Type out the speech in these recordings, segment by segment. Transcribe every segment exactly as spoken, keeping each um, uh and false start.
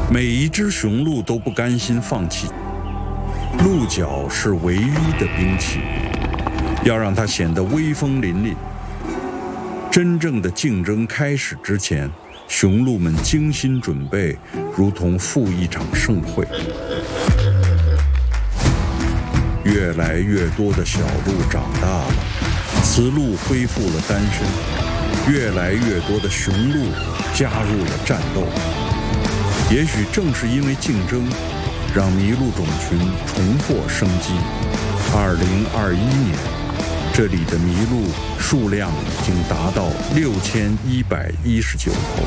每一只雄鹿都不甘心放弃，鹿角是唯一的兵器，要让它显得威风凛凛。真正的竞争开始之前，雄鹿们精心准备，如同赴一场盛会。越来越多的小鹿长大了，雌鹿恢复了单身，越来越多的雄鹿加入了战斗。也许正是因为竞争，让麋鹿种群重获生机。二零二一年，这里的麋鹿数量已经达到六千一百一十九头。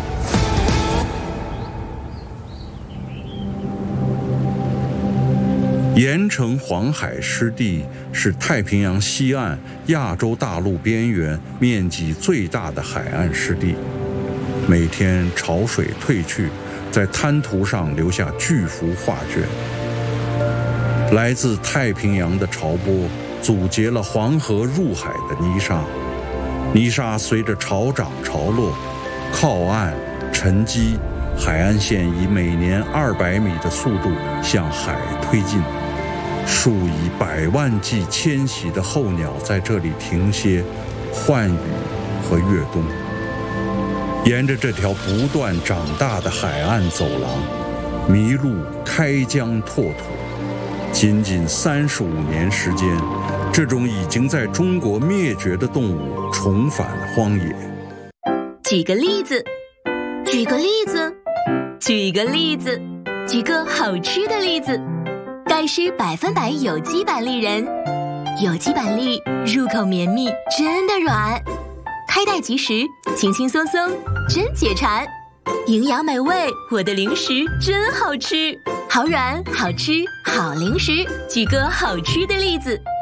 盐城黄海湿地是太平洋西岸亚洲大陆边缘面积最大的海岸湿地，每天潮水退去，在滩涂上留下巨幅画卷。来自太平洋的潮波阻截了黄河入海的泥沙，泥沙随着潮涨潮落，靠岸沉积，海岸线以每年二百米的速度向海推进。数以百万计迁徙的候鸟在这里停歇、换羽和越冬。沿着这条不断长大的海岸走廊，麋鹿开疆拓土。仅仅三十五年时间，这种已经在中国灭绝的动物重返荒野。 举个例子，举个例子，举个例子，举个好吃的例子。盖诗百分百有机板栗仁，有机板栗入口绵密，真的软，开袋即食，轻轻松松，真解馋。营养美味，我的零食真好吃，好软好吃好零食。举个好吃的例子。